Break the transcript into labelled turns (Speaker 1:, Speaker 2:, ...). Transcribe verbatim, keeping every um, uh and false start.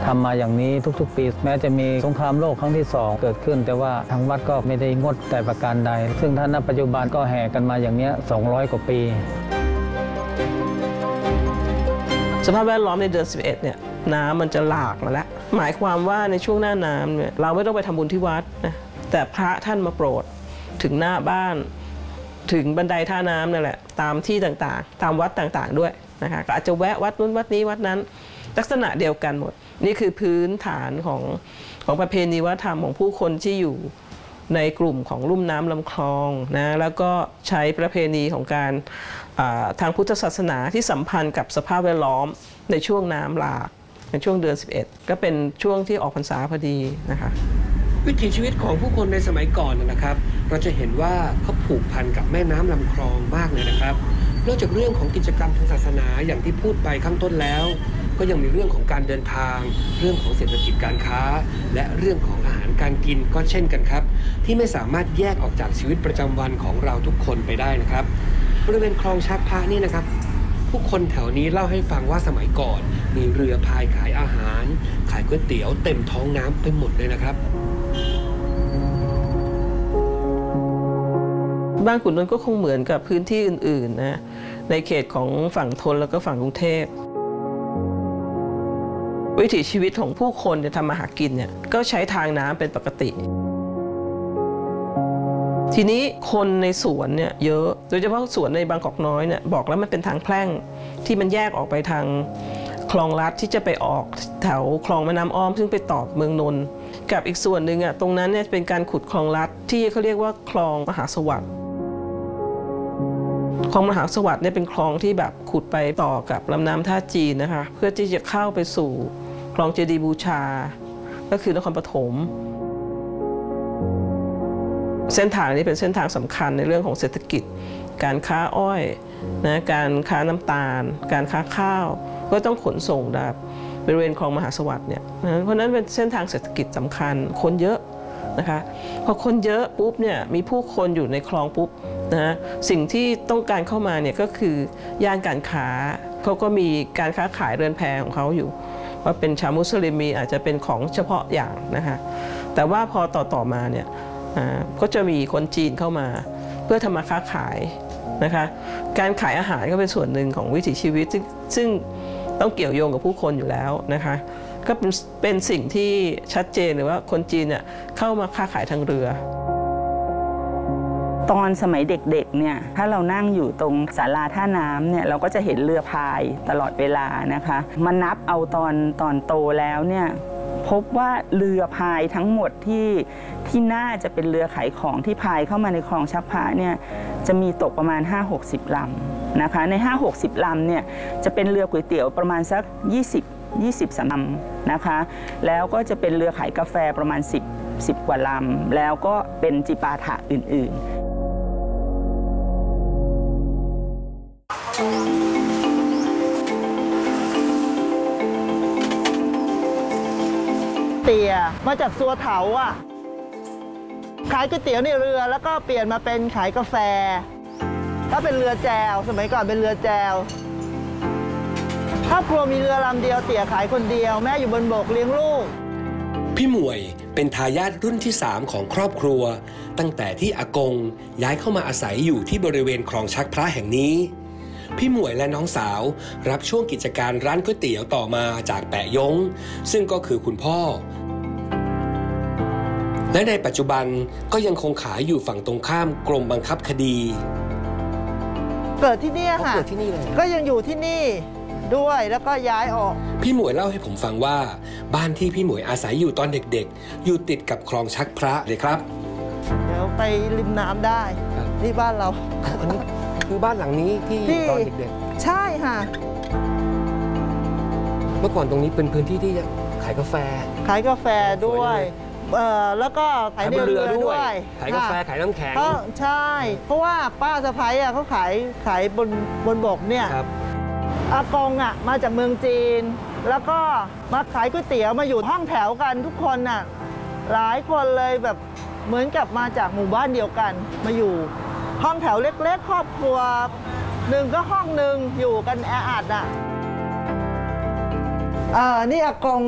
Speaker 1: ทำมาอย่างนี้ทุกๆปีแม้จะมีสงครามโลกครั้งที่สองเกิดขึ้นแต่ว่าทางวัดก็ไม่ได้งดแต่ประการใดซึ่งท่านณปัจจุบันก็แห่กันมาอย่างนี้สองร้อยกว่าปี
Speaker 2: สภาพแวดล้อมในเดือนสิบเอ็ดเนี่ยน้ำมันจะหลากมาแล้วหมายความว่าในช่วงหน้าน้ำเนี่ยเราไม่ต้องไปทำบุญที่วัดนะแต่พระท่านมาโปรดถึงหน้าบ้านถึงบันไดท่าน้ำนั่นแหละตามที่ต่างๆตามวัดต่างๆด้วยนะคะก็อาจจะแวะวัดนู้นวัดนี้วัดนั้นลักษณะเดียวกันหมดนี่คือพื้นฐานของของประเพณีวัฒนธรรมของผู้คนที่อยู่ในกลุ่มของลุ่มน้ำลำคลองนะแล้วก็ใช้ประเพณีของการทางพุทธศาสนาที่สัมพันธ์กับสภาพแวดล้อมในช่วงน้ำหลากในช่วงเดือนสิบเอ็ดก็เป็นช่วงที่ออกพรรษาพอดีนะคะ
Speaker 3: วิถีชีวิตของผู้คนในสมัยก่อนนะครับเราจะเห็นว่าเขาผูกพันกับแม่น้ำลำคลองมากเลยนะครับนอกจากเรื่องของกิจกรรมทางศาสนาอย่างที่พูดไปข้างต้นแล้วก็ยังมีเรื่องของการเดินทางเรื่องของเศรษฐกิจการค้าและเรื่องของอาหารการกินก็เช่นกันครับที่ไม่สามารถแยกออกจากชีวิตประจำวันของเราทุกคนไปได้นะครับบริเวณคลองชักพระนี่นะครับผู้คนแถวนี้เล่าให้ฟังว่าสมัยก่อนมีเรือพายขายอาหารขายก๋วยเตี๋ยวเต็มท้องน้ำไปหมดเลยนะครับ
Speaker 2: บ้านขุนนนท์ก็คงเหมือนกับพื้นที่อื่นๆนะในเขตของฝั่งธนแล้วก็ฝั่งกรุงเทพวิถีชีวิตของผู้คนจะทำมาหากินเนี่ยก็ใช้ทางน้ำเป็นปกติทีนี้คนในสวนเนี่ยเยอะโดยเฉพาะสวนในบางกอกน้อยเนี่ยบอกแล้วมันเป็นทางแพร่งที่มันแยกออกไปทางคลองลัดที่จะไปออกแถวคลองแม่น้ำอ้อมซึ่งไปต่อเมืองนนท์กับอีกส่วนหนึ่งอ่ะตรงนั้นเนี่ยเป็นการขุดคลองลัดที่เขาเรียกว่าคลองมหาสวัสดิ์คลองมหาสวัสดิ์เนี่ยเป็นคลองที่แบบขุดไปต่อกับลำน้ำท่าจีนนะคะเพื่อที่จะเข้าไปสู่คลองเจดีย์บูชาก็คือนครปฐมเส้นทางนี้เป็นเส้นทางสำคัญในเรื่องของเศรษฐกิจการค้าอ้อยนะการค้าน้ำตาลการค้าข้าวก็ต้องขนส่งแบบบริเวณคลองมหาสวัสดิ์เนี่ยเพราะนั้นเป็นเส้นทางเศรษฐกิจสำคัญคนเยอะนะคะพอคนเยอะปุ๊บเนี่ยมีผู้คนอยู่ในคลองปุ๊บนะสิ่งที่ต้องการเข้ามาเนี่ยก็คือย่านการค้าเขาก็มีการค้าขายเรือนแพของเขาอยู่ว่าเป็นชาวมุสลิมมีอาจจะเป็นของเฉพาะอย่างนะคะแต่ว่าพอต่อต่อมาเนี่ยก็จะมีคนจีนเข้ามาเพื่อทำมาค้าขายนะคะการขายอาหารก็เป็นส่วนหนึ่งของวิถีชีวิตซึ่งซึ่งต้องเกี่ยวโยงกับผู้คนอยู่แล้วนะคะก็เป็นเป็นสิ่งที่ชัดเจนเลยว่าคนจีนเนี่ยเข้ามาค้าขายทางเรือ
Speaker 4: ตอนสมัยเด็กๆเนี่ยถ้าเรานั่งอยู่ตรงศาลาท่าน้ำเนี่ยเราก็จะเห็นเรือพายตลอดเวลานะคะมานับเอาตอนตอนโตแล้วเนี่ยพบว่าเรือพายทั้งหมดที่ที่น่าจะเป็นเรือขายของที่พายเข้ามาในคลองชักพระเนี่ยจะมีตกประมาณ ห้าหกสิบ ลำนะคะใน ห้าหกสิบ ลำเนี่ยจะเป็นเรือก๋วยเตี๋ยวประมาณสักยี่สิบ ยี่สิบ ลำนะคะแล้วก็จะเป็นเรือขายกาแฟประมาณสิบ สิบกว่าลำแล้วก็เป็นจิปาถะอื่นๆ
Speaker 5: เตี๋ยมาจากซัวเถาอ่ะขายก๋วยเตี๋ยวในเรือแล้วก็เปลี่ยนมาเป็นขายกาแฟถ้าเป็นเรือแจวสมัยก่อนเป็นเรือแจวครอบครัวมีเรือลำเดียวเตี๋ยขายคนเดียวแม่อยู่บนบกเลี้ยงลูก
Speaker 3: พี่หมวยเป็นทายาทรุ่นที่สามของครอบครัวตั้งแต่ที่อากงย้ายเข้ามาอาศัยอยู่ที่บริเวณคลองชักพระแห่งนี้พี่หมวยและน้องสาวรับช่วงกิจการร้านก๋วยเตี๋ยวต่อมาจากแปะยงซึ่งก็คือคุณพ่อและในปัจจุบันก็ยังคงขายอยู่ฝั่งตรงข้ามกรมบังคับคดี
Speaker 5: เกิดที่นี่ค่ะเกิดที่นี่เลยก็ยังอยู่ที่นี่ด้วยแล้วก็ย้ายออก
Speaker 3: พี่หมวยเล่าให้ผมฟังว่าบ้านที่พี่หมวยอาศัยอยู่ตอนเด็กๆอยู่ติดกับคลองชักพระเลยครับ
Speaker 5: เดี๋ยวไปริมน้ำได้นี่บ้านเรา
Speaker 3: อันนี้คือบ้านหลังนี้ที่อยู่ตอนเด็ก
Speaker 5: ๆใช่ค่ะ
Speaker 3: เมื่อก่อนตรงนี้เป็นพื้นที่ที่ขายกาแฟ
Speaker 5: ขายกาแฟด้วยเออแล้วก็ขายเรือด้วย
Speaker 3: ขายกาแฟขายน้ำแข็ง
Speaker 5: ใช่เพราะว่าป้าสะพ้ายอ่ะเขาขายขายบนบนบกเนี่ยอากงอ่ะมาจากเมืองจีนแล้วก็มาขายก๋วยเตี๋ยวมาอยู่ห้องแถวกันทุกคนน่ะหลายคนเลยแบบเหมือนกับมาจากหมู่บ้านเดียวกันมาอยู่ห้องแถวเล็กๆครอบครัวหนึ่งก็ห้องหนึ่งอยู่กันแออัดอ่ะเออนี่อากง